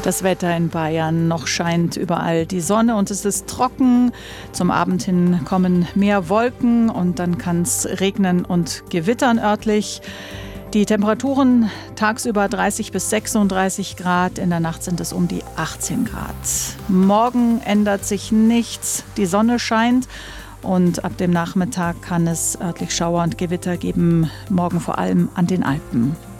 Das Wetter in Bayern, noch scheint überall die Sonne und es ist trocken. Zum Abend hin kommen mehr Wolken und dann kann es regnen und gewittern örtlich. Die Temperaturen tagsüber 30 bis 36 Grad, in der Nacht sind es um die 18 Grad. Morgen ändert sich nichts, die Sonne scheint und ab dem Nachmittag kann es örtlich Schauer und Gewitter geben, morgen vor allem an den Alpen.